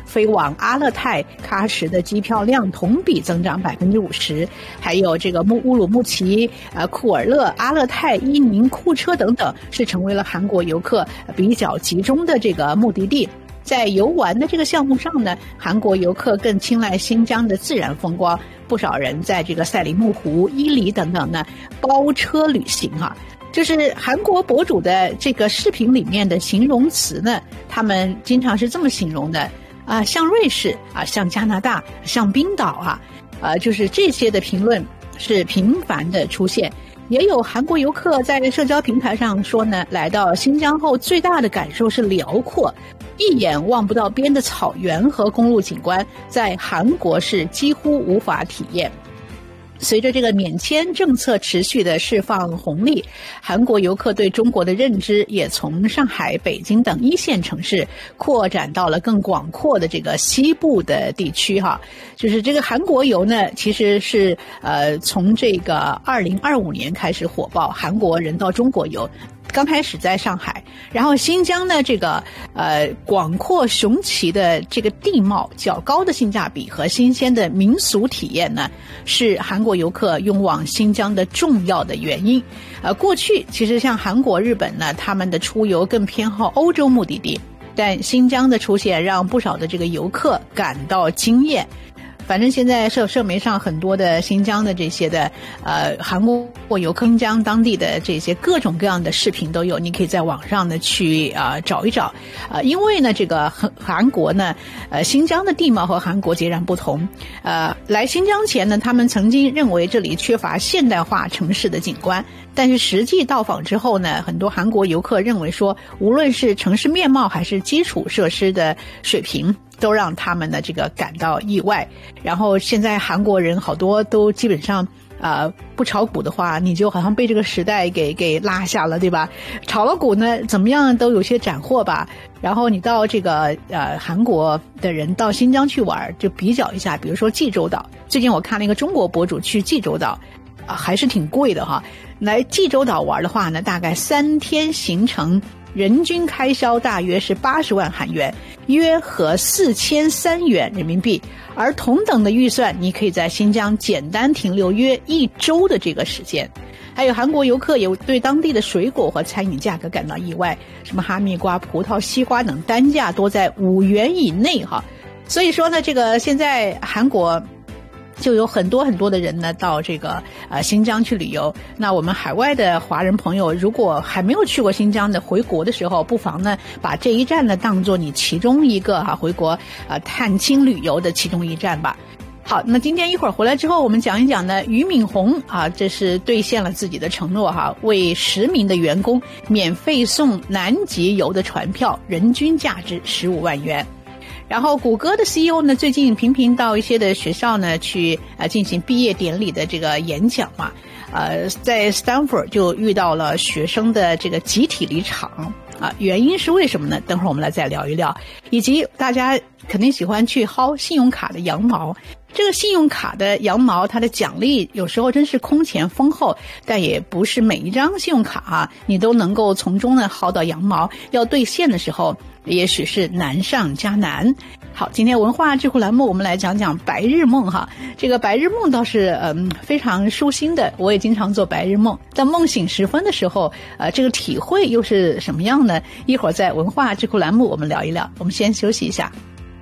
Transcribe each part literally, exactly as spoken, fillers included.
飞往阿勒泰、喀什的机票量同比增长百分之五十，还有这个乌鲁木齐、呃库尔勒、阿勒泰、伊宁、库车等等，是成为了韩国游客比较集中的这个目的地。在游玩的这个项目上呢，韩国游客更青睐新疆的自然风光，不少人在这个赛里木湖、伊犁等等呢包车旅行啊。就是韩国博主的这个视频里面的形容词呢，他们经常是这么形容的啊，像瑞士啊，像加拿大，像冰岛啊，呃，就是这些的评论是频繁的出现。也有韩国游客在社交平台上说呢，来到新疆后最大的感受是辽阔，一眼望不到边的草原和公路景观，在韩国是几乎无法体验。随着这个免签政策持续的释放红利，韩国游客对中国的认知也从上海、北京等一线城市扩展到了更广阔的这个西部的地区哈。就是这个韩国游呢，其实是呃从这个二零二五年开始火爆，韩国人到中国游。刚开始在上海，然后新疆呢，这个呃广阔雄奇的这个地貌、较高的性价比和新鲜的民俗体验呢，是韩国游客涌往新疆的重要的原因。呃，过去其实像韩国、日本呢，他们的出游更偏好欧洲目的地，但新疆的出现让不少的这个游客感到惊艳。反正现在社社媒上很多的新疆的这些的呃韩国游客，新疆当地的这些各种各样的视频都有，你可以在网上呢去啊、呃、找一找啊、呃，因为呢这个韩韩国呢呃新疆的地貌和韩国截然不同。呃来新疆前呢，他们曾经认为这里缺乏现代化城市的景观，但是实际到访之后呢，很多韩国游客认为说，无论是城市面貌还是基础设施的水平，都让他们的这个感到意外。然后现在韩国人好多都基本上呃不炒股的话，你就好像被这个时代给给拉下了，对吧？炒了股呢，怎么样都有些斩获吧。然后你到这个呃韩国的人到新疆去玩，就比较一下，比如说济州岛。最近我看了一个中国博主去济州岛，啊、呃、还是挺贵的哈。来济州岛玩的话呢，大概三天行程，人均开销大约是八十万韩元，约合四千三元人民币。而同等的预算，你可以在新疆简单停留约一周的这个时间。还有韩国游客也对当地的水果和餐饮价格感到意外，什么哈密瓜、葡萄、西瓜等单价多在五元以内哈。所以说呢，这个现在韩国就有很多很多的人呢到这个呃新疆去旅游。那我们海外的华人朋友，如果还没有去过新疆的，回国的时候不妨呢把这一站呢当做你其中一个哈、啊、回国呃探亲旅游的其中一站吧。好，那今天一会儿回来之后，我们讲一讲呢，俞敏洪啊，这是兑现了自己的承诺哈，为十名的员工免费送南极游的船票，人均价值十五万元。然后谷歌的 C E O 呢，最近频频到一些的学校呢去呃进行毕业典礼的这个演讲嘛，呃，在 Stanford 就遇到了学生的这个集体离场啊，原因是为什么呢？等会儿我们来再聊一聊，以及大家肯定喜欢去薅信用卡的羊毛。这个信用卡的羊毛，它的奖励有时候真是空前丰厚，但也不是每一张信用卡啊，你都能够从中呢薅到羊毛。要兑现的时候，也许是难上加难。好，今天文化智库栏目我们来讲讲白日梦哈。这个白日梦倒是嗯非常舒心的，我也经常做白日梦。在梦醒时分的时候，呃，这个体会又是什么样呢？一会儿在文化智库栏目我们聊一聊。我们先休息一下。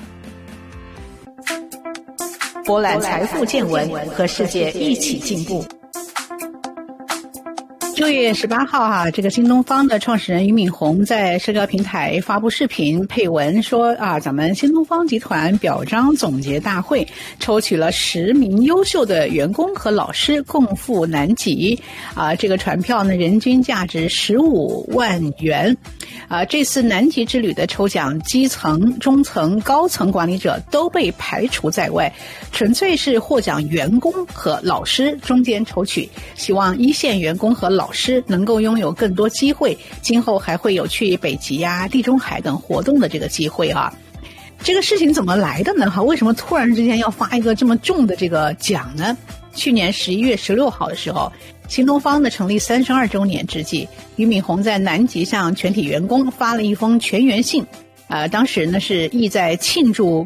博览财富见闻，和世界一起进步。六月十八号哈、啊，这个新东方的创始人俞敏洪在社交平台发布视频配文说啊，咱们新东方集团表彰总结大会抽取了十名优秀的员工和老师共赴南极啊，这个船票呢人均价值十五万元。啊，这次南极之旅的抽奖，基层、中层、高层管理者都被排除在外，纯粹是获奖员工和老师中间抽取，希望一线员工和老师能够拥有更多机会，今后还会有去北极呀、地中海等活动的这个机会啊。这个事情怎么来的呢？哈，为什么突然之间要发一个这么重的这个奖呢？去年十一月十六号的时候，新东方的成立三十二周年之际，俞敏洪在南极向全体员工发了一封全员信，呃，当时呢是意在庆祝